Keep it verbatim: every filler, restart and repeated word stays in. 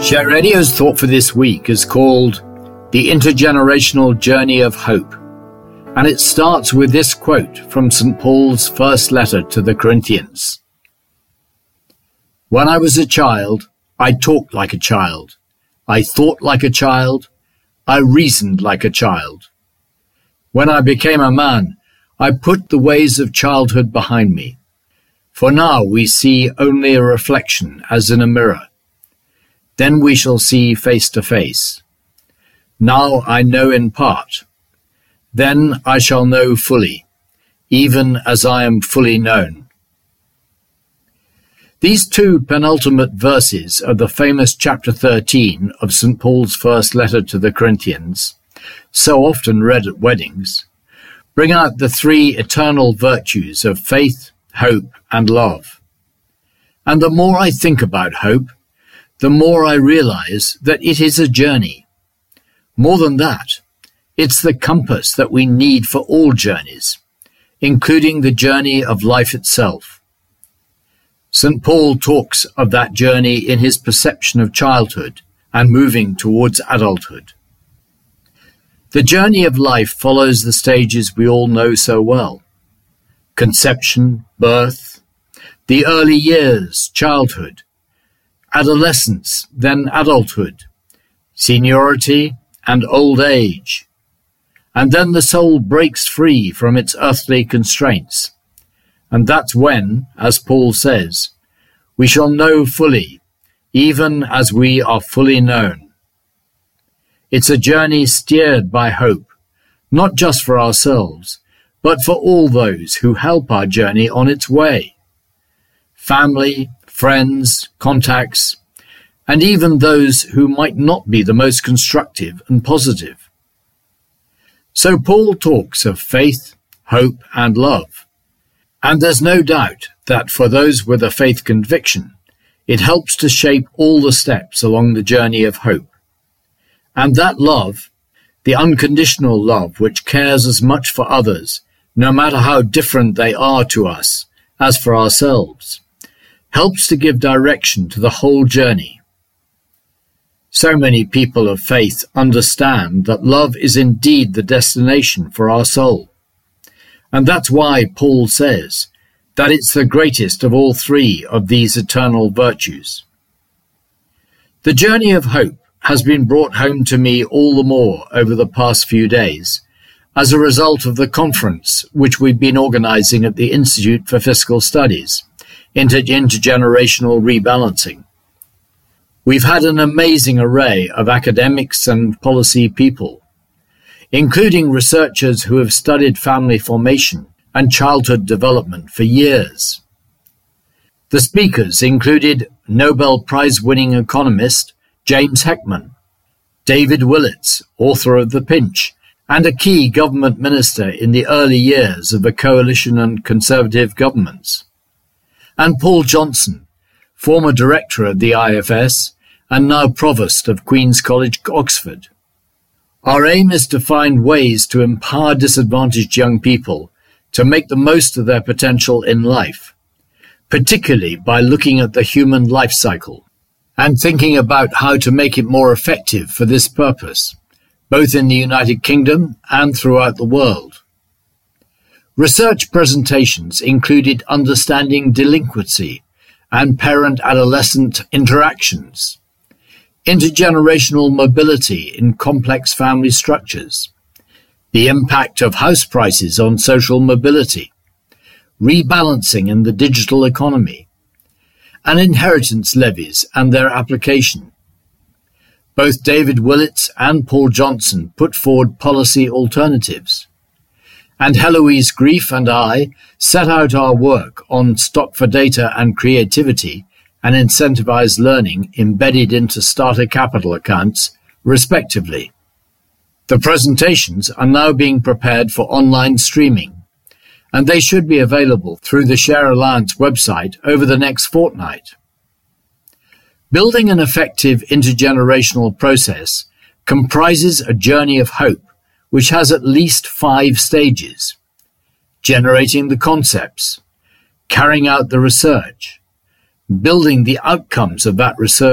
Share Radio's thought for this week is called The Intergenerational Journey of Hope, and it starts with this quote from Saint Paul's first letter to the Corinthians. When I was a child, I talked like a child, I thought like a child, I reasoned like a child. When I became a man, I put the ways of childhood behind me. For now we see only a reflection as in a mirror. Then we shall see face to face. Now I know in part. Then I shall know fully, even as I am fully known. These two penultimate verses of the famous chapter thirteen of Saint Paul's first letter to the Corinthians, so often read at weddings, bring out the three eternal virtues of faith, hope, and love. And the more I think about hope, the more I realize that it is a journey. More than that, it's the compass that we need for all journeys, including the journey of life itself. Saint Paul talks of that journey in his perception of childhood and moving towards adulthood. The journey of life follows the stages we all know so well: conception, birth, the early years, childhood, adolescence, then adulthood, seniority, and old age. And then the soul breaks free from its earthly constraints. And that's when, as Paul says, we shall know fully, even as we are fully known. It's a journey steered by hope, not just for ourselves, but for all those who help our journey on its way. Family, friends, contacts, and even those who might not be the most constructive and positive. So Paul talks of faith, hope, and love. And there's no doubt that for those with a faith conviction, it helps to shape all the steps along the journey of hope. And that love, the unconditional love which cares as much for others, no matter how different they are to us, as for ourselves, helps to give direction to the whole journey. So many people of faith understand that love is indeed the destination for our soul. And that's why Paul says that it's the greatest of all three of these eternal virtues. The journey of hope has been brought home to me all the more over the past few days as a result of the conference which we've been organizing at the Institute for Fiscal Studies, Inter- Intergenerational Rebalancing. We've had an amazing array of academics and policy people, including researchers who have studied family formation and childhood development for years. The speakers included Nobel Prize-winning economist James Heckman, David Willetts, author of The Pinch, and a key government minister in the early years of the coalition and conservative governments, and Paul Johnson, former director of the I F S and now provost of Queen's College, Oxford. Our aim is to find ways to empower disadvantaged young people to make the most of their potential in life, particularly by looking at the human life cycle and thinking about how to make it more effective for this purpose, both in the United Kingdom and throughout the world. Research presentations included understanding delinquency and parent-adolescent interactions, intergenerational mobility in complex family structures, the impact of house prices on social mobility, rebalancing in the digital economy, and inheritance levies and their application. Both David Willetts and Paul Johnson put forward policy alternatives, and Heloise Grief and I set out our work on stock for data and creativity and incentivized learning embedded into starter capital accounts, respectively. The presentations are now being prepared for online streaming, and they should be available through the Share Alliance website over the next fortnight. Building an effective intergenerational process comprises a journey of hope which has at least five stages: generating the concepts, carrying out the research, building the outcomes of that research